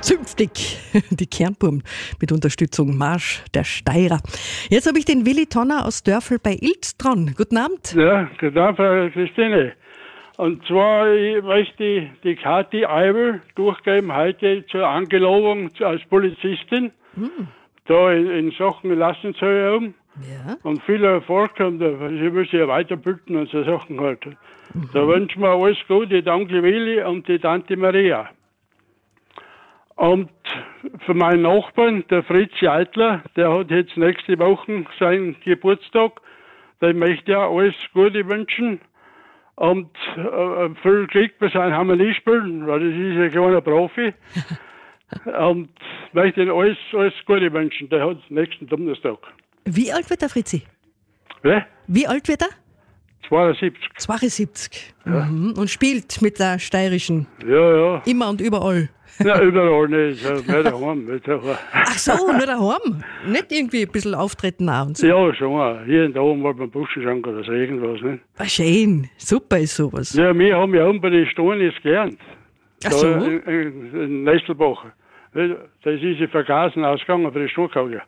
Zünftig, die Kernburm mit Unterstützung Marsch der Steirer. Jetzt habe ich den Willi Tonner aus Dörfel bei Ilz dran. Guten Abend. Ja, guten Abend, Frau Christine. Und zwar, ich möchte die Kathi Eibel durchgeben heute zur Angelobung als Polizistin. Da in Sachen Lassensäuerung. Ja. Und viel Erfolg und sie muss sich ja weiterbilden und so Sachen halt. Da wünschen wir alles Gute, die Onkel Willi und die Tante Maria. Und für meinen Nachbarn, der Fritz Eitler, der hat jetzt nächste Woche seinen Geburtstag. Dem möchte ich auch alles Gute wünschen. Und viel Glück bei seinem Harmoniespielen, weil das ist ein kleiner Profi. Und möchte ihm alles Gute wünschen. Der hat nächsten Donnerstag. Wie alt wird der Fritzi? Ja? Wie alt wird er? 72. 72. Ja. Und spielt mit der steirischen. Ja. Immer und überall. Ja, überall nicht. Nicht daheim. Ach so, nur daheim? Nicht irgendwie ein bisschen auftreten auch und so? Ja, schon. Hier und da mal beim Buschenschank oder so irgendwas. Nicht? Ah, schön. Super ist sowas. Ja, wir haben ja oben bei den Stonis gelernt. Ach so? Da in Nestelbach. Das ist ja vergasen ausgegangen für die Sturkauge.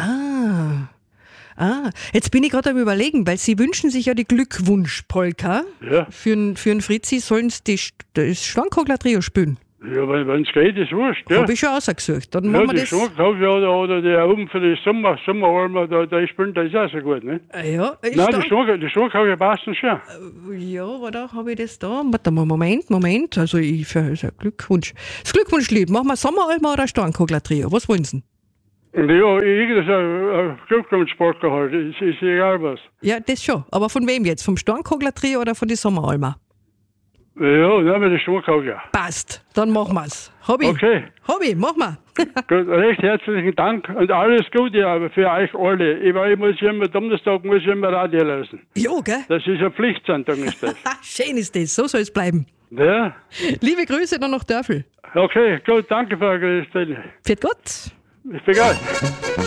Jetzt bin ich gerade am Überlegen, weil Sie wünschen sich ja die Glückwunsch-Polka. Ja. Für einen Fritzi sollen Sie das Schwankogler-Trio spielen. Ja, wenn es geht, ist wurscht. Ja. Habe ich schon ausgesucht. Dann Ja, machen wir die das. Sturkauge oder die oben für die Sommeralmer, da spielen, das ist auch so gut, ne? Ja, Nein, die Sturkauge passen schon. Ja, aber da habe ich das da. Warte mal, Moment. Also für Glückwunsch. Das Glückwunschlied, machen wir Sommeralmer oder Schwankogler-Trio? Was wollen Sie? Ja, irgendein Glückwunschsportler halt, ist egal was. Ja, das schon. Aber von wem jetzt? Vom Stornkogler-Trio oder von die Sommeralmer? Ja, nehmen wir die Sturkauge. Passt, dann machen wir's. Hobby, machen wir. Gut, recht herzlichen Dank und alles Gute aber für euch alle. Ich muss immer Donnerstag Radio lesen. Jo, gell? Das ist eine Pflichtsendung, ist das. Schön ist das, so soll es bleiben. Ja? Liebe Grüße dann nach Dörfel. Okay, gut, danke, Frau Christine. Pfiat Gott. Ich bin geil.